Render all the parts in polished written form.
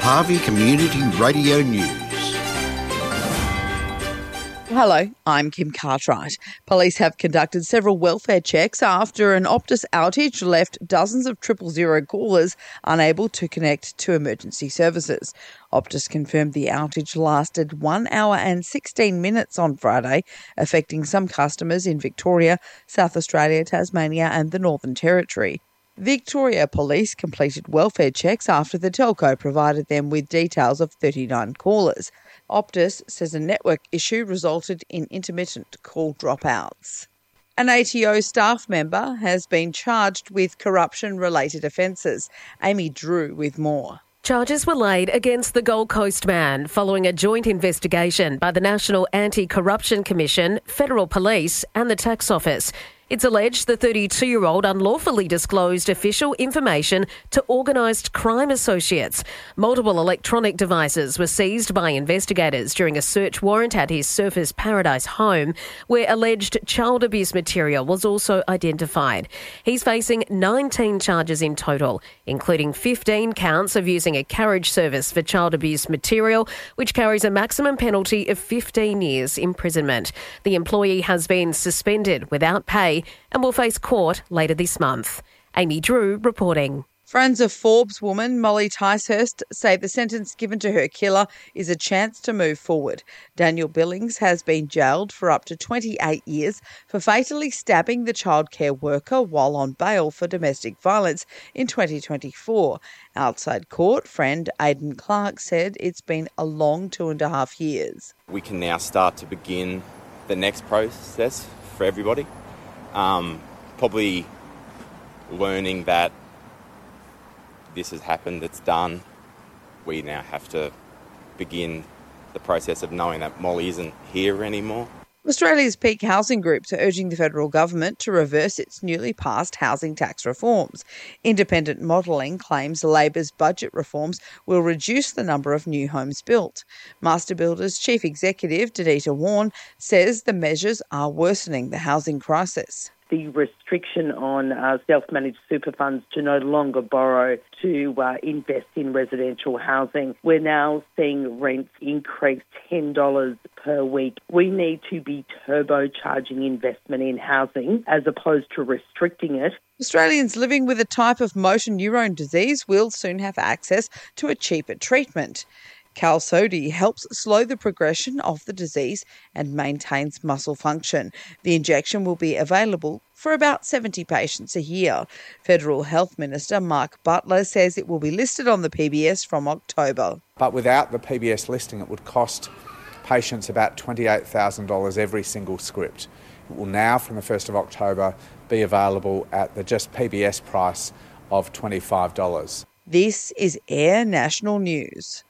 Harvey Community Radio News. Hello, I'm Kim Cartwright. Police have conducted several welfare checks after an Optus outage left dozens of 000 callers unable to connect to emergency services. Optus confirmed the outage lasted 1 hour and 16 minutes on Friday, affecting some customers in Victoria, South Australia, Tasmania and the Northern Territory. Victoria Police completed welfare checks after the telco provided them with details of 39 callers. Optus says a network issue resulted in intermittent call dropouts. An ATO staff member has been charged with corruption-related offences. Amy Drew with more. Charges were laid against the Gold Coast man following a joint investigation by the National Anti-Corruption Commission, Federal Police and the Tax Office. It's alleged the 32-year-old unlawfully disclosed official information to organised crime associates. Multiple electronic devices were seized by investigators during a search warrant at his Surfers Paradise home, where alleged child abuse material was also identified. He's facing 19 charges in total, including 15 counts of using a carriage service for child abuse material, which carries a maximum penalty of 15 years imprisonment. The employee has been suspended without pay and will face court later this month. Amy Drew reporting. Friends of Forbes woman Molly Ticehurst say the sentence given to her killer is a chance to move forward. Daniel Billings has been jailed for up to 28 years for fatally stabbing the childcare worker while on bail for domestic violence in 2024. Outside court, friend Aidan Clark said it's been a long 2.5 years. We can now start to begin the next process for everybody. Probably learning that this has happened, it's done. We now have to begin the process of knowing that Molly isn't here anymore. Australia's peak housing groups are urging the federal government to reverse its newly passed housing tax reforms. Independent modelling claims Labor's budget reforms will reduce the number of new homes built. Master Builders Chief Executive Dedita Warne says the measures are worsening the housing crisis. The restriction on self-managed super funds to no longer borrow to invest in residential housing. We're now seeing rents increase $10 per week. We need to be turbocharging investment in housing as opposed to restricting it. Australians living with a type of motor neurone disease will soon have access to a cheaper treatment. Qalsody helps slow the progression of the disease and maintains muscle function. The injection will be available for about 70 patients a year. Federal Health Minister Mark Butler says it will be listed on the PBS from October. But without the PBS listing, it would cost patients about $28,000 every single script. It will now, from the 1st of October, be available at the just PBS price of $25. This is Air National News.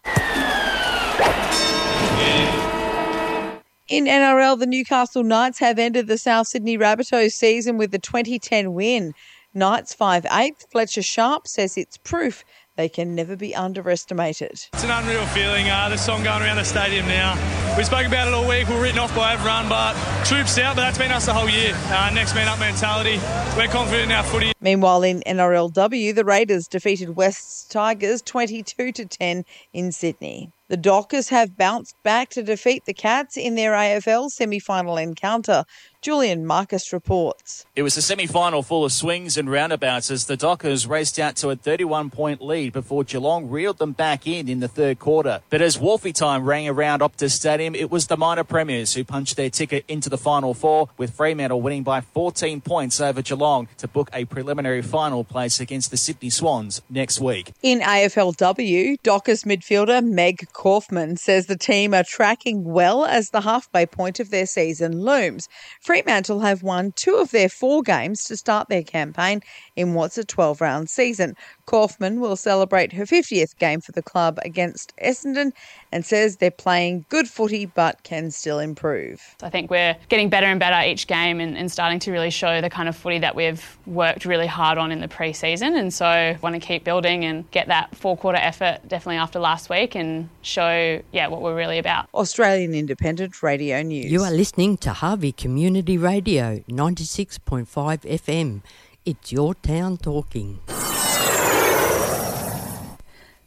In NRL, the Newcastle Knights have ended the South Sydney Rabbitohs season with the 2010 win. Knights 5'8", Fletcher Sharp says it's proof they can never be underestimated. It's an unreal feeling, the song going around the stadium now. We spoke about it all week, we were written off by everyone, but troops out, but that's been us the whole year. Next man up mentality, we're confident in our footy. Meanwhile, in NRLW, the Raiders defeated West's Tigers 22-10 in Sydney. The Dockers have bounced back to defeat the Cats in their AFL semi-final encounter. Julian Marcus reports. It was a semi-final full of swings and roundabouts as the Dockers raced out to a 31-point lead before Geelong reeled them back in the third quarter. But as Wolfie time rang around Optus Stadium, it was the minor premiers who punched their ticket into the Final Four, with Fremantle winning by 14 points over Geelong to book a preliminary final place against the Sydney Swans next week. In AFLW, Dockers midfielder Meg Kaufman says the team are tracking well as the halfway point of their season looms. Fremantle have won 2 of their 4 games to start their campaign in what's a 12-round season. Kaufman will celebrate her 50th game for the club against Essendon and says they're playing good footy but can still improve. I think we're getting better and better each game and starting to really show the kind of footy that we've worked really hard on in the pre-season, and so I want to keep building and get that 4-quarter effort definitely after last week and show what we're really about. Australian Independent Radio News. You are listening to Harvey Community Radio 96.5 FM. It's your town talking.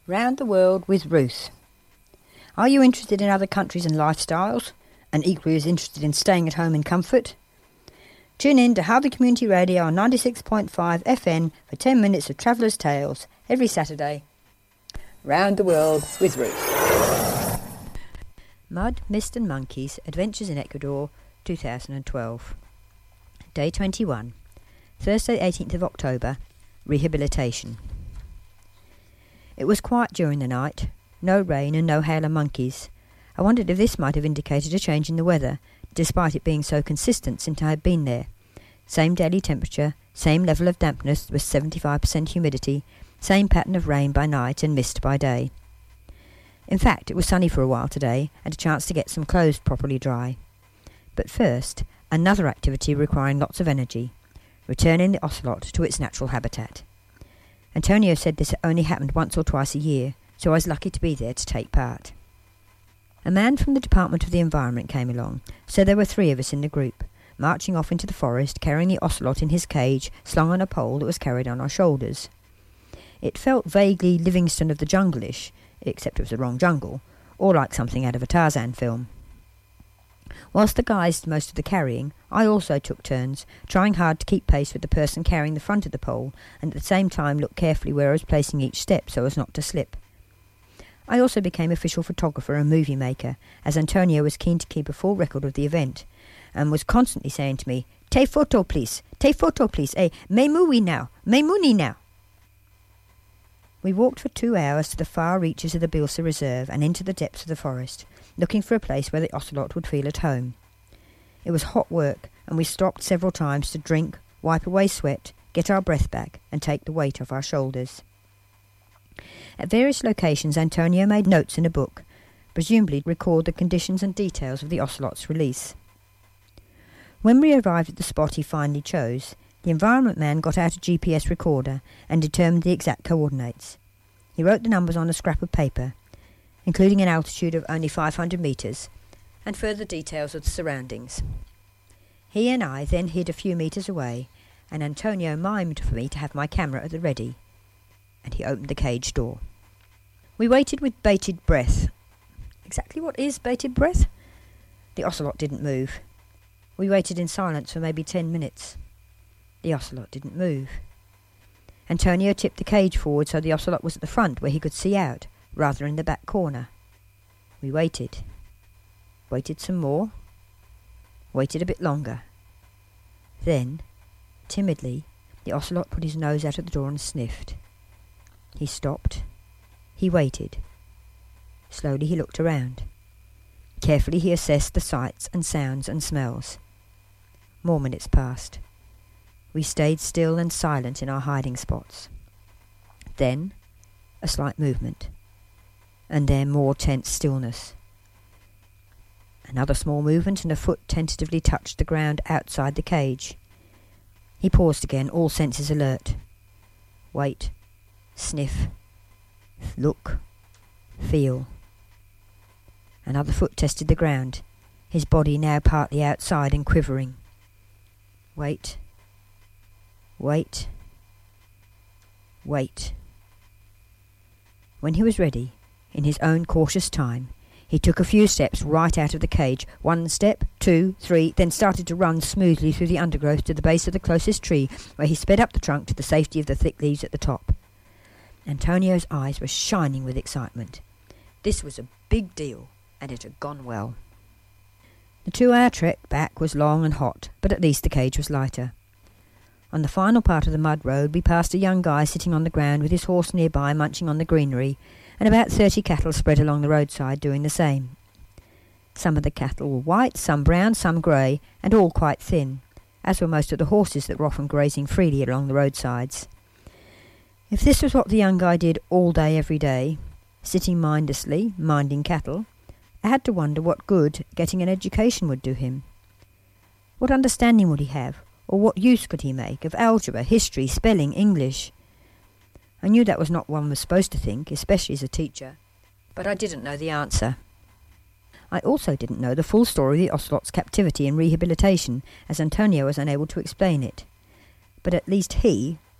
Round the World with Ruth. Are you interested in other countries and lifestyles, and equally as interested in staying at home in comfort? Tune in to Harvey Community Radio on 96.5 FM for 10 minutes of Traveller's Tales every Saturday. Round the World with Ruth. Mud, Mist and Monkeys, Adventures in Ecuador, 2012. Day 21. Thursday 18th of October. Rehabilitation. It was quiet during the night. No rain and no hail of monkeys. I wondered if this might have indicated a change in the weather, despite it being so consistent since I had been there. Same daily temperature, same level of dampness with 75% humidity, same pattern of rain by night and mist by day. In fact, it was sunny for a while today, and a chance to get some clothes properly dry. But first, another activity requiring lots of energy, returning the ocelot to its natural habitat. Antonio said this only happened once or twice a year, so I was lucky to be there to take part. A man from the Department of the Environment came along, so there were 3 of us in the group, marching off into the forest, carrying the ocelot in his cage, slung on a pole that was carried on our shoulders. It felt vaguely Livingstone of the Jungle-ish, except it was the wrong jungle, or like something out of a Tarzan film. Whilst the guys did most of the carrying, I also took turns, trying hard to keep pace with the person carrying the front of the pole, and at the same time look carefully where I was placing each step so as not to slip. I also became official photographer and movie maker, as Antonio was keen to keep a full record of the event, and was constantly saying to me, "Take photo, please. Take photo, please. May movie now. May mooney now." We walked for 2 hours to the far reaches of the Bilsa Reserve and into the depths of the forest, looking for a place where the ocelot would feel at home. It was hot work, and we stopped several times to drink, wipe away sweat, get our breath back, and take the weight off our shoulders. At various locations, Antonio made notes in a book, presumably record the conditions and details of the ocelot's release. When we arrived at the spot he finally chose, the environment man got out a GPS recorder and determined the exact coordinates. He wrote the numbers on a scrap of paper, including an altitude of only 500 metres, and further details of the surroundings. He and I then hid a few metres away, and Antonio mimed for me to have my camera at the ready, and he opened the cage door. We waited with bated breath. Exactly what is bated breath? The ocelot didn't move. We waited in silence for maybe 10 minutes. The ocelot didn't move. Antonio tipped the cage forward so the ocelot was at the front where he could see out, rather in the back corner. We waited. Waited some more. Waited a bit longer. Then, timidly, the ocelot put his nose out of the door and sniffed. He stopped. He waited. Slowly he looked around. Carefully he assessed the sights and sounds and smells. More minutes passed. We stayed still and silent in our hiding spots. Then, a slight movement. And then more tense stillness. Another small movement and a foot tentatively touched the ground outside the cage. He paused again, all senses alert. Wait. Sniff. Look. Feel. Another foot tested the ground, his body now partly outside and quivering. Wait. Wait. Wait. When he was ready, in his own cautious time, he took a few steps right out of the cage. 1 step, 2, 3, then started to run smoothly through the undergrowth to the base of the closest tree, where he sped up the trunk to the safety of the thick leaves at the top. Antonio's eyes were shining with excitement. This was a big deal, and it had gone well. The 2-hour trek back was long and hot, but at least the cage was lighter. On the final part of the mud road, we passed a young guy sitting on the ground with his horse nearby munching on the greenery, and about 30 cattle spread along the roadside doing the same. Some of the cattle were white, some brown, some grey, and all quite thin, as were most of the horses that were often grazing freely along the roadsides. If this was what the young guy did all day every day, sitting mindlessly, minding cattle, I had to wonder what good getting an education would do him. What understanding would he have, or what use could he make of algebra, history, spelling, English? I knew that was not what one was supposed to think, especially as a teacher, but I didn't know the answer. I also didn't know the full story of the ocelot's captivity and rehabilitation, as Antonio was unable to explain it. But at least he,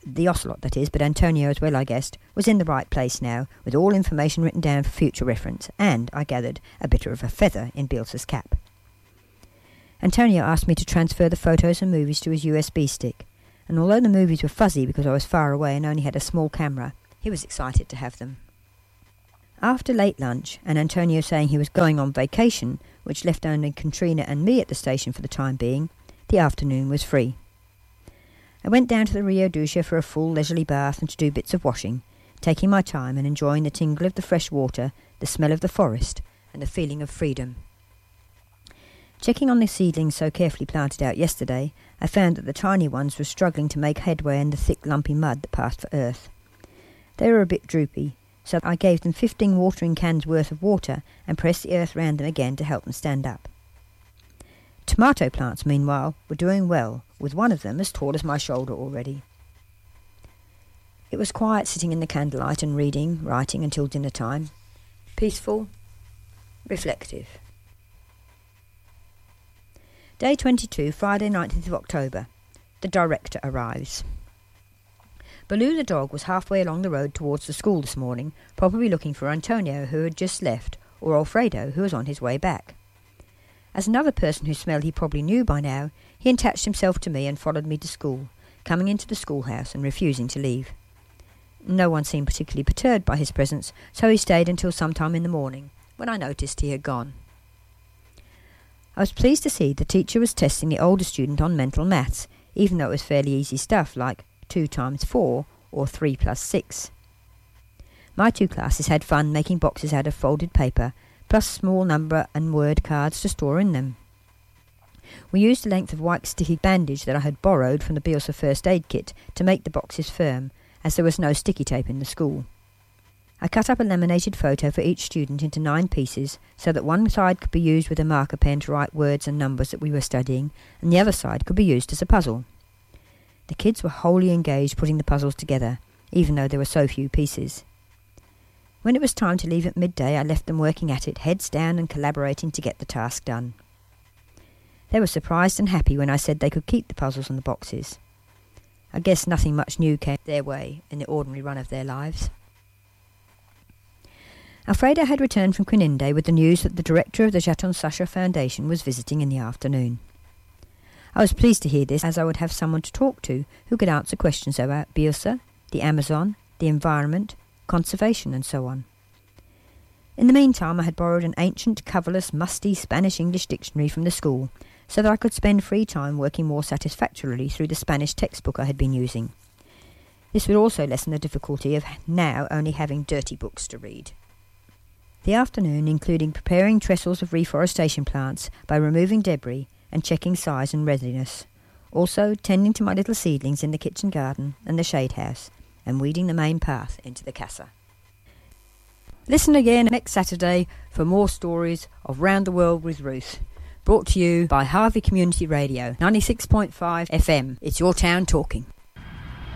The ocelot, that is, but Antonio as well, I guessed, was in the right place now, with all information written down for future reference, and, I gathered, a bit of a feather in Bielsa's cap. Antonio asked me to transfer the photos and movies to his USB stick, and although the movies were fuzzy because I was far away and only had a small camera, he was excited to have them. After late lunch, and Antonio saying he was going on vacation, which left only Katrina and me at the station for the time being, the afternoon was free. I went down to the Rio Ducha for a full leisurely bath and to do bits of washing, taking my time and enjoying the tingle of the fresh water, the smell of the forest, and the feeling of freedom. Checking on the seedlings so carefully planted out yesterday, I found that the tiny ones were struggling to make headway in the thick lumpy mud that passed for earth. They were a bit droopy, so I gave them 15 watering cans worth of water and pressed the earth round them again to help them stand up. Tomato plants, meanwhile, were doing well, with one of them as tall as my shoulder already. It was quiet sitting in the candlelight and reading, writing until dinner time. Peaceful, reflective. Day 22, Friday 19th of October. The director arrives. Baloo the dog was halfway along the road towards the school this morning, probably looking for Antonio, who had just left, or Alfredo, who was on his way back. As another person whose smell he probably knew by now, he attached himself to me and followed me to school, coming into the schoolhouse and refusing to leave. No one seemed particularly perturbed by his presence, so he stayed until sometime in the morning, when I noticed he had gone. I was pleased to see the teacher was testing the older student on mental maths, even though it was fairly easy stuff like 2 times 4 or 3 plus 6. My 2 classes had fun making boxes out of folded paper, plus small number and word cards to store in them. We used a length of white sticky bandage that I had borrowed from the Bielsa first aid kit to make the boxes firm, as there was no sticky tape in the school. I cut up a laminated photo for each student into 9 pieces, so that one side could be used with a marker pen to write words and numbers that we were studying, and the other side could be used as a puzzle. The kids were wholly engaged putting the puzzles together, even though there were so few pieces. When it was time to leave at midday, I left them working at it, heads down and collaborating to get the task done. They were surprised and happy when I said they could keep the puzzles and the boxes. I guess nothing much new came their way in the ordinary run of their lives. Alfredo had returned from Quininde with the news that the director of the Jaton Sasha Foundation was visiting in the afternoon. I was pleased to hear this, as I would have someone to talk to who could answer questions about Bielsa, the Amazon, the environment, conservation and so on. In the meantime I had borrowed an ancient, coverless, musty Spanish-English dictionary from the school, so that I could spend free time working more satisfactorily through the Spanish textbook I had been using. This would also lessen the difficulty of now only having dirty books to read. The afternoon including preparing trestles of reforestation plants by removing debris and checking size and readiness, also tending to my little seedlings in the kitchen garden and the shade house, and weeding the main path into the casa. Listen again next Saturday for more stories of Round the World with Ruth, brought to you by Harvey Community Radio, 96.5 FM. It's your town talking.